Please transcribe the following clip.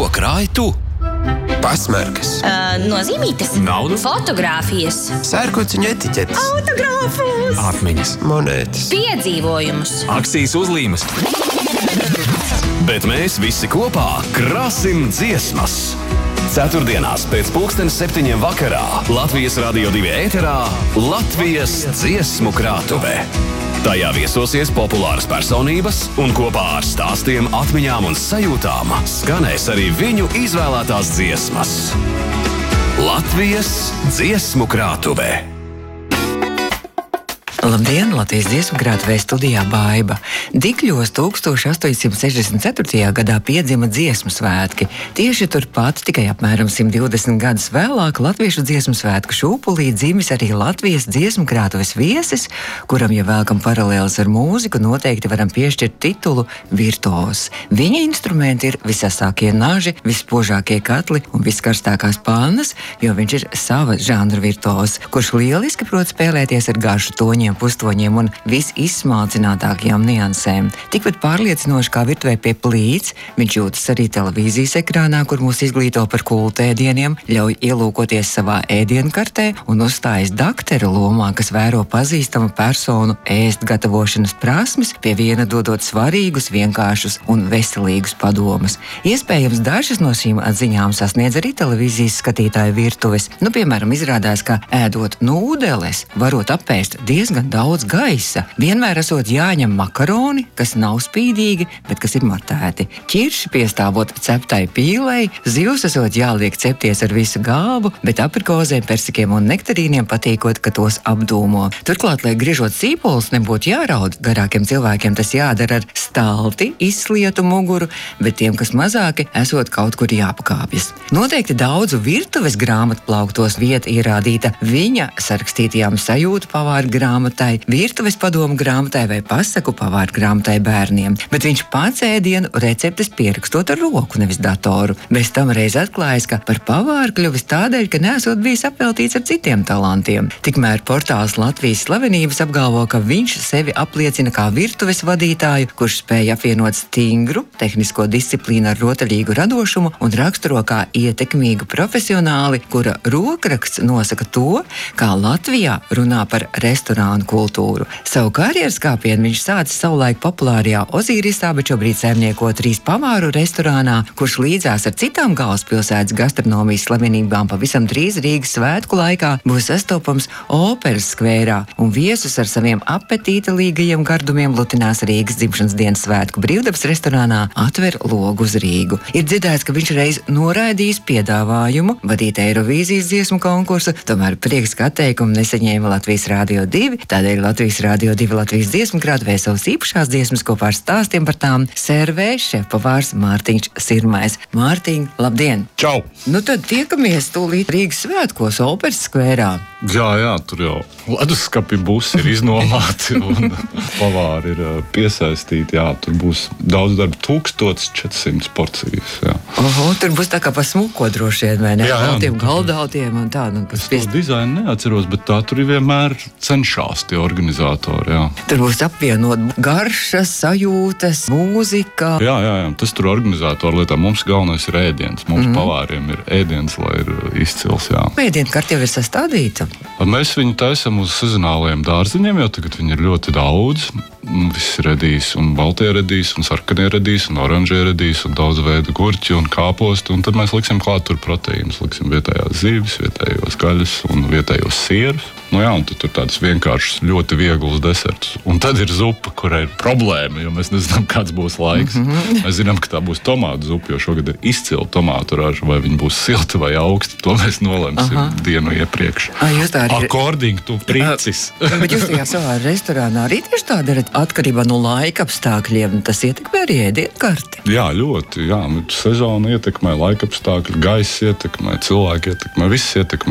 Ko krāji tu? Pasmarkas, Nozīmītes, Naudu? fotogrāfijas, sērkociņu etiķetes, autogrāfus, Atmiņas, monētas. piedzīvojumus. akcijas uzlīmes. Bet mēs visi kopā krāsim dziesmas. Ceturtdienās pēc 7:00 vakarā Latvijas Radio 2 ēterā Latvijas dziesmu krātuve. Tajā viesosies populāras personības un kopā ar stāstiem, atmiņām un sajūtām skanēs arī viņu izvēlētās dziesmas. Latvijas dziesmu krātuve. Labdien, Latvijas dziesmu krātuvē studijā Baiba. Dikļos 1864. gadā piedzima dziesmu svētki. Tieši turpat, tikai apmēram 120 gadus vēlāk, Latviešu dziesmu svētku šūpulī dzimis arī Latvijas dziesmu krātuves viesis, kuram, ja vēlkam paralēlis ar mūziku, noteikti varam piešķirt titulu virtuos. Viņa instrumenti ir visasākie naži, vispožākie katli un viskarstākās pannas, jo viņš ir sava žanra virtuos, kurš lieliski prot spēlēties ar garšu toņiem, pustoņiem un visizsmalcinātākajām niansēm. Tikpat pārliecinoši kā virtuvē pie plīts, viņš jūtas arī televīzijas ekrānā, kur mūs izglīto par kultēdieniem, ļauj ielūkoties savā ēdienkartē un uzstājas daktera lomā, kas vēro pazīstamu personu ēst gatavošanas prasmes, pie viena dodot svarīgus, vienkāršus un veselīgus padomus. Iespējams, dažas no šīm atziņām sasniedz arī televīzijas skatītāju virtuves. Piemēram, izrādās, ka ēdot nūdeles, varot apēst diezgan daudz gaisa. Vienmēr esot jāņem makaroni, kas nav spīdīgi, bet kas ir matēti. Ķirši piestāvot ceptai pīlei, zivs esot jāliek cepties ar visu galvu, bet aprikozēm, persikiem un nektarīniem patīkot, ka tos apdūmo. Turklāt, lai griežot sīpols nebūtu jāraud, garākiem cilvēkiem tas jādara ar stalti izslietu muguru, bet tiem, kas mazāki, esot kaut kur jāpakāpjas. Noteikti daudzu virtuves grāmatplauktos vieta ierādīta viņa sarakstītajām sajūtu pavāru grāmatai, virtuves padomu grāmatai vai pasaku pavāru grāmatai bērniem, bet viņš pats ēdienu receptes pierakstot ar roku, nevis datoru. Bez tam reiz atklājas, ka par pavāru kļuvis tādēļ, ka nesot bijis apveltīts ar citiem talantiem. Tikmēr portāls Latvijas slavenības apgalvo, ka viņš sevi apliecina kā virtuves vadītāju, kurš spēja apvienot stingru tehnisko disciplīnu ar rotaļīgu radošumu un raksturo kā ietekmīgu profesionāli, kura rokraksts nosaka to, kā Latvijā runā par restorānu kultūru. Savu karjeras kāpienu viņš sācis savulaik populārajā Ozīrisā, bet šobrīd saimnieko 3 pavāru restorānā, kurš līdzās ar citām galvaspilsētas gastronomijas slavenībām pavisam drīz Rīgas svētku laikā būs sastopams Operas skvērā, un viesus ar saviem apetītelīgajiem gardumiem lutinās Rīgas dzimšanas dienas svētku brīvdabas restorānā Atver logu uz Rīgu. Ir dzirdēts, ka viņš reiz noraidījis piedāvājumu vadīt Eirovīzijas dziesmu konkursu, tomēr prieks, ka atteikumu nesaņēma Latvijas Radio 2, tādēļ Latvijas Radio 2 Latvijas dziesmu krātuvē savas īpašās dziesmas kopā ar stāstiem par tām servē šefpavārs Mārtiņš Sirmais. Mārtiņ, labdien! Čau! Tad tiekamies tūlīt Rīgas svētkos Operas skvērā. Jā, tur jau leduskapi būs ir iznomāti un pavāri ir piesaistīti. Jā, tur būs daudz darba, 1400 porcijas. Jā. Tur būs tā kā pa smuko droši vien, vai ne? Jā, tiem galdautiem un tā. Es to dizainu neatceros, bet tā tur ir vienmēr cenšās tie organizatori. Jā. Tur būs apvienot garšas, sajūtas, mūzika. Jā, tas tur organizatori lietā. Mums galvenais ir ēdiens. Mums pavāriem ir ēdiens, lai ir izcils. Ēdienkarte jau ir sastādīta. Mēs viņu taisam uz sezonālajiem dārziņiem, jo tagad viņi ir ļoti daudz. Viss redīs, un baltie redīs, un sarkanie redīs, un oranžie redīs, un daudz veidu gurķi un kāposti. Un tad mēs liksim klāt tur proteīnus. Liksim vietējās zivis, vietējos gaļas un vietējos sierus. Un tad tur tāds vienkāršs, ļoti viegls deserts. Un tad ir zupa, kurai ir problēma, jo mēs nezinām, kāds būs laiks. Mēs zinām, ka tā būs tomātu zupa, jo šogad ir izcila tomātu raža, vai viņa būs silta vai augsta. To mēs nolemsim dienu iepriekš. Jūs tā arī... According to pricis. Bet jūs tajā savā restorānā arī tieši tā darat atkarībā no laika apstākļiem. Tas ietekmē arī ēdienkarti? Jā, ļoti. Sezona ietekmē, laika apstākļi, gaisa ietekmē, cilvēki ietekmē, viss ietekmē.